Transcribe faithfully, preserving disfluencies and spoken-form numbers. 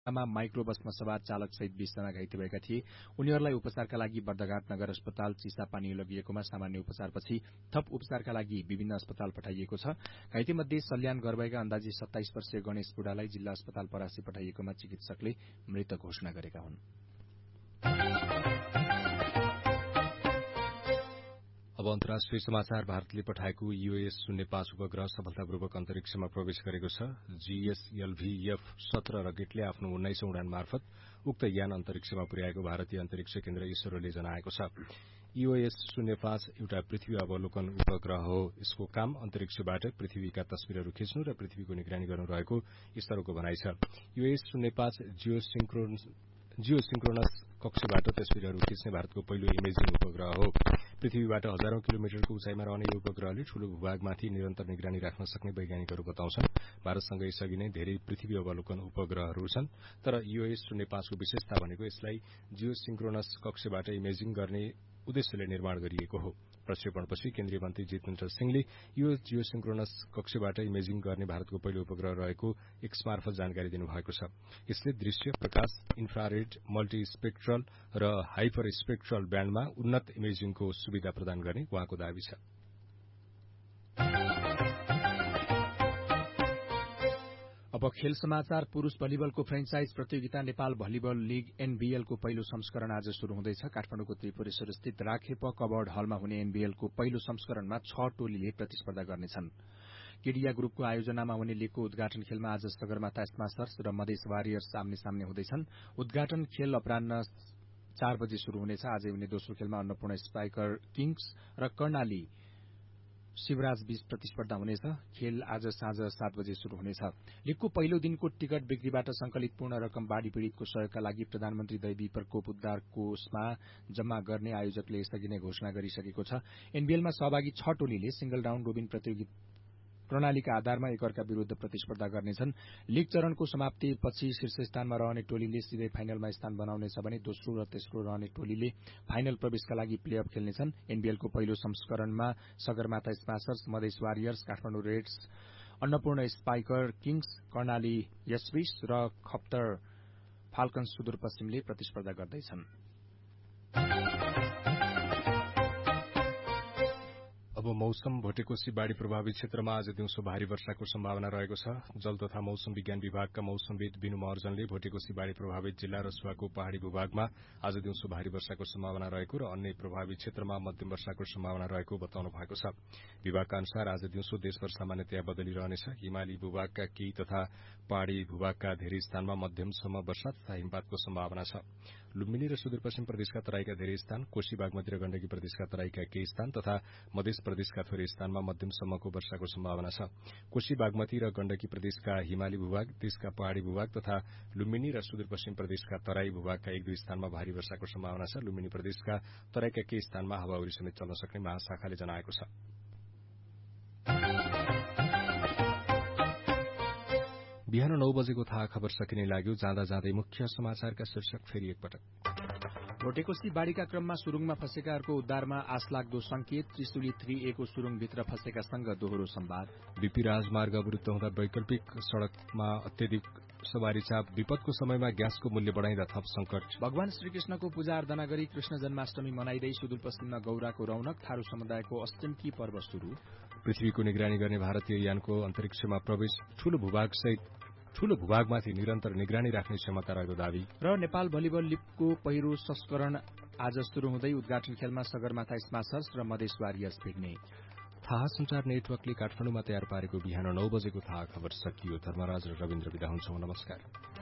मा माइक्रो बसमा सवार चालक सहित बीस जना घाइते भएका थिए। उनीहरूलाई उपचारका लागि बर्दघाट नगर अस्पताल चिसापानी लगिएकोमा सामान्य उपचारपछि थप उपचारका लागि विभिन्न अस्पताल पठाइएको छ। घाइते मध्ये सल्यान घर भएका अन्दाजी सत्ताइस वर्षीय गणेश बुढालाई जिल्ला अस्पताल परासी पठाइएकोमा चिकित्सकले मृत घोषणा गरेका हुन्। अब अन्तर्राष्ट्रिय समाचार। भारतले पठाएको ईओएस शून्य पाँच उपग्रह सफलतापूर्वक अन्तरिक्षमा प्रवेश गरेको छ। जीएसएलभी एफ सत्र रकेटले आफ्नो उन्नाइसौं उडान मार्फत उक्त यान अन्तरिक्षमा पुर्याएको भारतीय अन्तरिक्ष केन्द्र इसरोले जनाएको छ। ईओएस शून्य पाँच एउटा पृथ्वी अवलोकन उपग्रह हो। यसको काम अन्तरिक्षबाट पृथ्वीका तस्विरहरू खिच्नु र पृथ्वीको निगरानी गर्नु रहेको इसरोको भनाइ छ। ईओएस शून्य पाँच जियोसिंक्रोनस कक्षबाट तस्विरहरू खिच्ने भारतको पहिलो इमेजिङ उपग्रह हो। पृथ्वीबाट हजारौं किलोमिटरको उचाइमा रहने यो उपग्रहले ठूलो भूभागमाथि निरन्तर निगरानी राख्न सक्ने वैज्ञानिकहरू बताउँछन्। भारतसँग यसअघि नै धेरै पृथ्वी अवलोकन उपग्रहहरू छन्, तर ईओएस शून्य पाँचको विशेषता भनेको यसलाई जियोसिंक्रोनस कक्षबाट इमेजिङ गर्ने उद्देश्यले निर्माण गरिएको हो। प्रक्षेपणपछि केन्द्रीय मन्त्री जितेन्द्र सिंहले यो जियोसिंक्रोनस कक्षबाट इमेजिङ गर्ने भारतको पहिलो उपग्रह रहेको एक्स मार्फत जानकारी दिनुभएको छ। यसले दृश्य, प्रकाश, इन्फ्रारेड, मल्टीस्पेक्ट्रल र हाइपर स्पेक्ट्रल ब्याण्डमा उन्नत इमेजिङको सुविधा प्रदान गर्ने उहाँको दावी छ। अब खेल समाचार। पुरूष भलिबलको फ्रेन्चाइज प्रतियोगिता नेपाल भलिबल लीग एनबीएलको पहिलो संस्करण आज शुरू हुँदैछ। काठमाडौँको त्रिपुरेश्वर स्थित राखेप कवर्ड हलमा हुने एनबीएलको पहिलो संस्करणमा छ टोलीले प्रतिस्पर्धा गर्नेछन्। केडिया ग्रुपको आयोजनामा हुने लीगको उद्घाटन खेलमा आज सगरमाथा स्माशर्स र मधेस वारियर्स सामने सामने हुँदैछन्। उद्घाटन खेल अपराह्न चार बजे शुरू हुनेछ। आज हुने दोस्रो खेलमा अन्नपूर्ण स्पाइकर किङ्स र कर्णाली शिवराज बीच प्रतिस्पर्धा हुनेछ। खेल आज साँझ सात बजे शुरू हुनेछ। लीगको पहिलो दिनको टिकट बिक्रीबाट संकलित पूर्ण रकम बाढ़ी पीड़ितको सहयोगका लागि प्रधानमन्त्री दैवी प्रकोप उद्धार कोषमा जम्मा गर्ने आयोजकले यसअघि नै घोषणा गरिसकेको छ। एनबीएलमा सहभागी छ टोलीले सिंगल राउण्ड रोबिन प्रतियोगिता प्रणालीका आधारमा एकअर्का विरूद्ध प्रतिस्पर्धा गर्नेछन्। लीग चरणको समाप्तिपछि शीर्ष स्थानमा रहने टोलीले सिधै फाइनलमा स्थान बनाउनेछ भने दोस्रो र तेस्रो रहने टोलीले फाइनल प्रवेशका लागि प्ले अफ खेल्नेछन्। एनबीएलको पहिलो संस्करणमा Sagarmatha स्माशर्स, Madhes warriors, Kathmandu Reds, Annapurna spiker Kings, Karnali यशविस र खप्तर फाल्कन्स सुदूरपश्चिमले प्रतिस्पर्धा गर्दैछन्। अब मौसम। भोटेकोशी बाढ़ी प्रभावित क्षेत्रमा आज दिउँसो भारी वर्षाको सम्भावना रहेको छ। जल तथा मौसम विज्ञान विभागका मौसमविद विनु महर्जनले भोटेकोशी बाढ़ी प्रभावित जिल्ला रसुवाको पहाड़ी भूभागमा आज दिउँसो भारी वर्षाको सम्भावना रहेको र अन्य प्रभावित क्षेत्रमा मध्यम वर्षाको सम्भावना रहेको बताउनु भएको छ। विभागका अनुसार आज दिउँसो देशभर सामान्यतया बदली रहनेछ। हिमाली भूभागका केही तथा पहाड़ी भूभागका धेरै स्थानमा मध्यमसम्म वर्षा तथा हिमपातको सम्भावना छ। लुम्बिनी र सुदूरपश्चिम प्रदेशका तराईका धेरै स्थान, कोशी बागमती र गण्डकी प्रदेशका तराईका केही स्थान तथा मध्य प्रदेशका थोरै स्थानमा मध्यमसम्मको वर्षाको सम्भावना छ। कोशी बागमती र गण्डकी प्रदेशका हिमाली भूभाग, देशका पहाड़ी भूभाग तथा लुम्बिनी र सुदूरपश्चिम प्रदेशका तराई भूभागका एक दुई स्थानमा भारी वर्षाको सम्भावना छ। लुम्बिनी प्रदेशका तराईका केही स्थानमा हावाहुरी समेत चल्न सक्ने महाशाखाले जनाएको छ। बिहान नौ बजेको थाहा खबर सकिने लाग्यो। जाँदा जाँदै मुख्य समाचारका शीर्षक फेरि एकपटक। भोटेकोशी बाढ़ीका क्रममा सुरुङमा फँसेकाहरूको उद्धारमा आशलाग्दो संकेत। त्रिशुली थ्री ए को सुरुङभित्र फँसेका संघ दोहोरो संवाद। बीपी राजमार्ग अवरुद्ध हुँदा वैकल्पिक सड़कमा अत्यधिक सवारी चाप। विपदको समयमा ग्यासको मूल्य बढ़ाइँदा थप संकट। भगवान श्रीकृष्णको पूजा अर्चना गरी कृष्ण जन्माष्टमी मनाइँदै सुदूरपश्चिममा गौराको रौनक। थारू समुदायको अष्टमी पर्व शुरू। पृथ्वीको निगरानी गर्ने भारतीय यानको अन्तरिक्षमा प्रवेश। ठूलो भूभागसहित ठूलो भूभागमाथि निरन्तर निगरानी राख्ने क्षमता रहेको दावी। र नेपाल भलिबल लीगको पहिलो संस्करण आज शुरू हुँदै उद्घाटन खेलमा सगरमाथा स्माशर्स र मधेस वारियर्स भिड्ने। थाहा संचार नेटवर्कले काठमाडौँमा तयार पारेको बिहान नौ बजेको थाहा खबर सकियो। धर्मराज र रविन्द्र विदा हुन्छौं। नमस्कार।